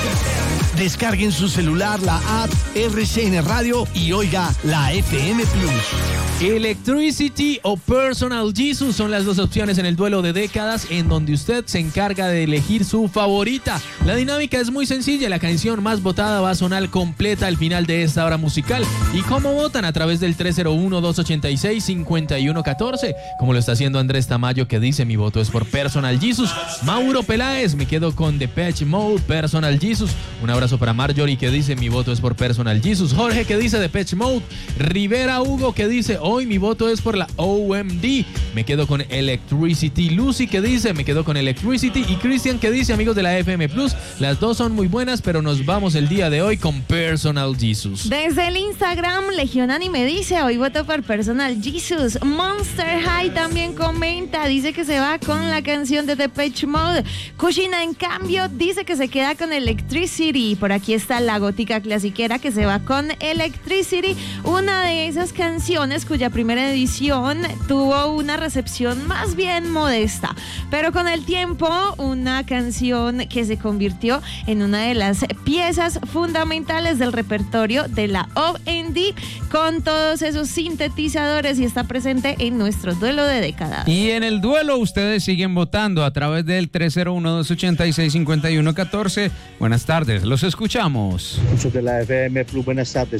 Descarguen su celular la app RCN Radio y oiga la FM Plus. Electricity o Personal Jesus son las dos opciones en el duelo de décadas, en donde usted se encarga de elegir su favorita. La dinámica es muy sencilla, la canción más votada va a sonar completa al final de esta hora musical. ¿Y cómo votan? A través del 301-286-5114, como lo está haciendo Andrés Tamayo, que dice: mi voto es por Personal Jesus. Mauro Peláez: me quedo con Depeche Mode, Personal Jesus. Un abrazo para Marjorie, que dice: mi voto es por Personal Jesus. Jorge, que dice Depeche Mode. Rivera Hugo, que dice: hoy mi voto es por la OMD, me quedo con Electricity. Lucy, que dice: me quedo con Electricity. Y Cristian, que dice: amigos de la FM Plus, las dos son muy buenas, pero nos vamos el día de hoy con Personal Jesus. Desde el Instagram, Legión Anime dice: hoy voto por Personal Jesus. Monster High también comenta, dice que se va con la canción de Depeche Mode. Kushina, en cambio, dice que se queda con Electricity. Por aquí está la gótica clasiquera, que se va con Electricity, una de esas canciones cuya primera edición tuvo una recepción más bien modesta, pero con el tiempo una canción que se convirtió en una de las piezas fundamentales del repertorio de la OMD, con todos esos sintetizadores, y está presente en nuestro duelo de décadas. Y en el duelo ustedes siguen votando a través del 301-286-5114. Buenas tardes, los escuchamos. Muchos de la FM Plus, buenas tardes.